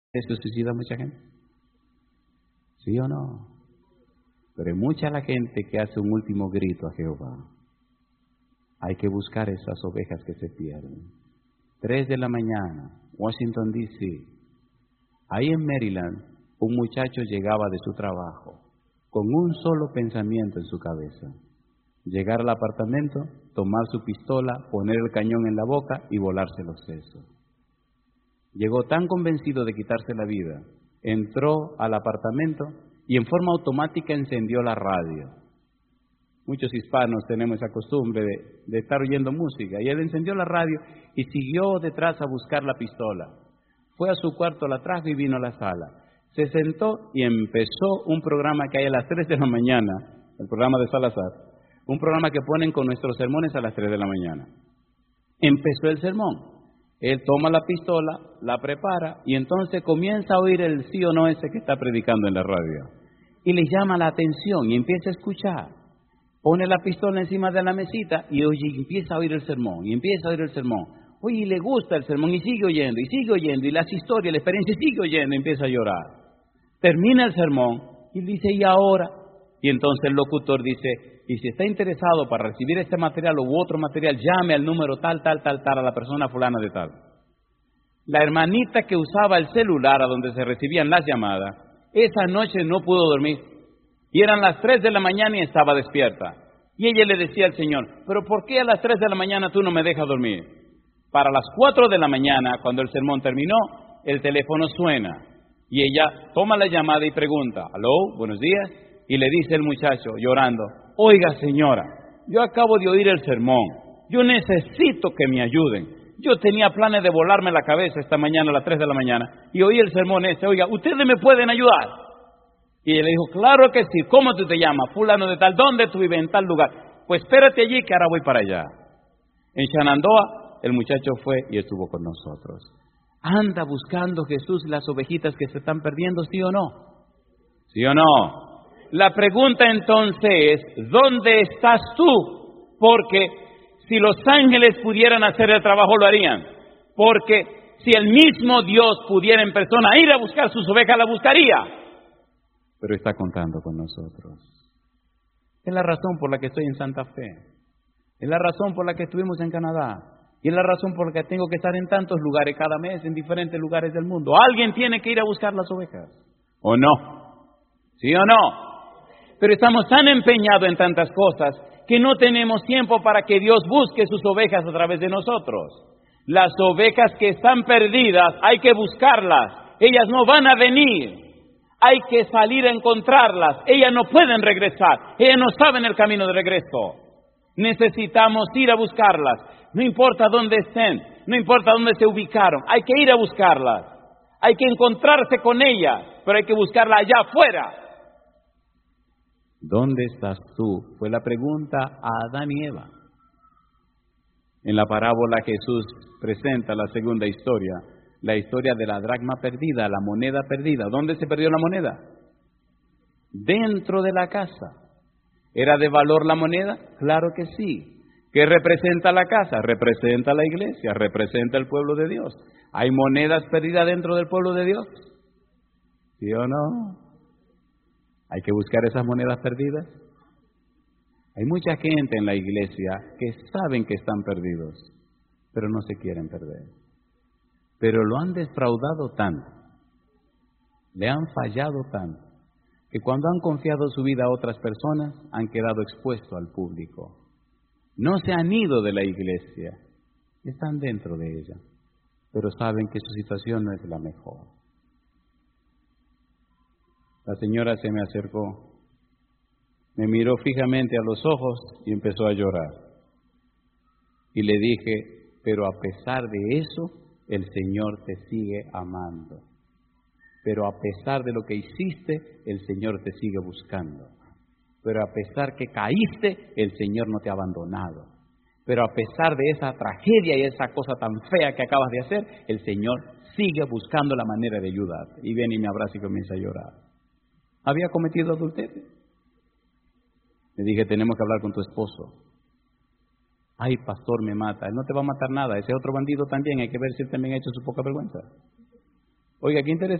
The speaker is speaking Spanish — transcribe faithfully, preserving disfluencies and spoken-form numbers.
¿Se suicida mucha gente? ¿Sí o no? Pero es mucha la gente que hace un último grito a Jehová. Hay que buscar esas ovejas que se pierden. Tres de la mañana, Washington, D C Ahí en Maryland, un muchacho llegaba de su trabajo con un solo pensamiento en su cabeza: llegar al apartamento, tomar su pistola, poner el cañón en la boca y volarse los sesos. Llegó tan convencido de quitarse la vida, entró al apartamento y en forma automática encendió la radio. Muchos hispanos tenemos esa costumbre de, de estar oyendo música, y él encendió la radio y siguió detrás a buscar la pistola. Fue a su cuarto, la trajo y vino a la sala. Se sentó y empezó un programa que hay a las tres de la mañana, el programa de Salazar, un programa que ponen con nuestros sermones a las tres de la mañana. Empezó el sermón. Él toma la pistola, la prepara y entonces comienza a oír el sí o no ese que está predicando en la radio. Y le llama la atención y empieza a escuchar. Pone la pistola encima de la mesita y oye, y empieza a oír el sermón, y empieza a oír el sermón. Oye, y le gusta el sermón y sigue oyendo, y sigue oyendo, y las historias, la experiencia, y sigue oyendo, y empieza a llorar. Termina el sermón y dice, ¿y ahora? Y entonces el locutor dice, y si está interesado para recibir este material u otro material, llame al número tal, tal, tal, tal, a la persona fulana de tal. La hermanita que usaba el celular a donde se recibían las llamadas, esa noche no pudo dormir. Y eran las tres de la mañana y estaba despierta. Y ella le decía al Señor, ¿pero por qué a las tres de la mañana tú no me dejas dormir? Para las cuatro de la mañana, cuando el sermón terminó, el teléfono suena. Y ella toma la llamada y pregunta, ¿aló? Buenos días. Y le dice el muchacho, llorando, oiga señora, yo acabo de oír el sermón. Yo necesito que me ayuden. Yo tenía planes de volarme la cabeza esta mañana a las tres de la mañana. Y oí el sermón ese, oiga, ¿ustedes me pueden ayudar? Y él le dijo, claro que sí. ¿Cómo tú te llamas? Fulano de tal. ¿Dónde tú vives? En tal lugar. Pues espérate allí que ahora voy para allá. En Shenandoah, el muchacho fue y estuvo con nosotros. ¿Anda buscando Jesús las ovejitas que se están perdiendo, sí o no? ¿Sí o no? La pregunta entonces es, ¿dónde estás tú? Porque si los ángeles pudieran hacer el trabajo, lo harían. Porque si el mismo Dios pudiera en persona ir a buscar sus ovejas, la buscaría. Pero está contando con nosotros. Es la razón por la que estoy en Santa Fe. Es la razón por la que estuvimos en Canadá. Y es la razón por la que tengo que estar en tantos lugares cada mes, en diferentes lugares del mundo. Alguien tiene que ir a buscar las ovejas. ¿O no? ¿Sí o no? Pero estamos tan empeñados en tantas cosas que no tenemos tiempo para que Dios busque sus ovejas a través de nosotros. Las ovejas que están perdidas hay que buscarlas. Ellas no van a venir. Hay que salir a encontrarlas. Ellas no pueden regresar. Ellas no saben el camino de regreso. Necesitamos ir a buscarlas. No importa dónde estén, no importa dónde se ubicaron. Hay que ir a buscarlas. Hay que encontrarse con ellas, pero hay que buscarlas allá afuera. ¿Dónde estás tú? Fue la pregunta a Adán y Eva. En la parábola Jesús presenta la segunda historia. La historia de la dracma perdida, la moneda perdida. ¿Dónde se perdió la moneda? Dentro de la casa. ¿Era de valor la moneda? Claro que sí. ¿Qué representa la casa? Representa la iglesia, representa el pueblo de Dios. ¿Hay monedas perdidas dentro del pueblo de Dios? ¿Sí o no? ¿Hay que buscar esas monedas perdidas? Hay mucha gente en la iglesia que saben que están perdidos, pero no se quieren perder. Pero lo han defraudado tanto, le han fallado tanto, que cuando han confiado su vida a otras personas, han quedado expuestos al público. No se han ido de la iglesia, están dentro de ella, pero saben que su situación no es la mejor. La señora se me acercó, me miró fijamente a los ojos y empezó a llorar. Y le dije, pero a pesar de eso, el Señor te sigue amando. Pero a pesar de lo que hiciste, el Señor te sigue buscando. Pero a pesar que caíste, el Señor no te ha abandonado. Pero a pesar de esa tragedia y esa cosa tan fea que acabas de hacer, el Señor sigue buscando la manera de ayudarte. Y viene y me abraza y comienza a llorar. ¿Había cometido adulterio? Le dije, tenemos que hablar con tu esposo. Ay, pastor, me mata. Él no te va a matar nada. Ese otro bandido también. Hay que ver si él también ha hecho su poca vergüenza. Oiga, qué interesante.